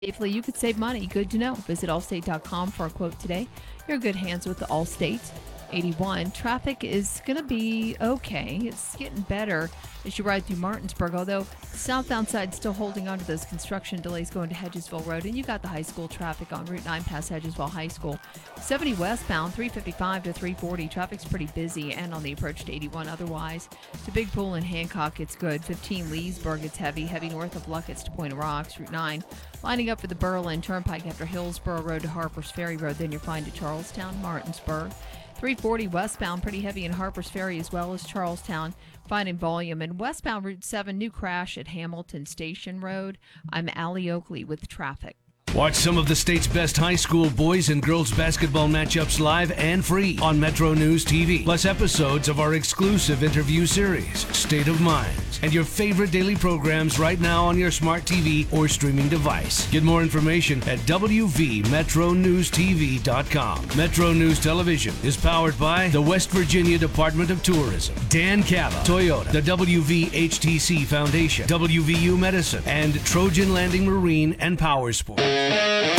Safely, you could save money. Good to know. Visit allstate.com for a quote today. You're in good hands with the Allstate. 81. Traffic is going to be okay. It's getting better as you ride through Martinsburg, although southbound side still holding on to those construction delays going to Hedgesville Road. And you got the high school traffic on Route 9 past Hedgesville High School. 70 westbound, 355 to 340. Traffic's pretty busy, and on the approach to 81 otherwise. To Big Pool in Hancock, it's good. 15 Leesburg, it's heavy. Heavy north of Luckett's to Point of Rocks. Route 9 lining up for the Berlin Turnpike after Hillsborough Road to Harper's Ferry Road. Then you're fine to Charlestown, Martinsburg. 340 westbound, pretty heavy in Harper's Ferry as well as Charlestown. Fine in volume. And westbound Route 7, new crash at Hamilton Station Road. I'm Allie Oakley with traffic. Watch some of the state's best high school boys and girls basketball matchups live and free on Metro News TV. Plus episodes of our exclusive interview series, State of Minds, and your favorite daily programs right now on your smart TV or streaming device. Get more information at wvmetronewstv.com. Metro News Television is powered by the West Virginia Department of Tourism, Dan Cava, Toyota, the WVHTC Foundation, WVU Medicine, and Trojan Landing Marine and Power Sports.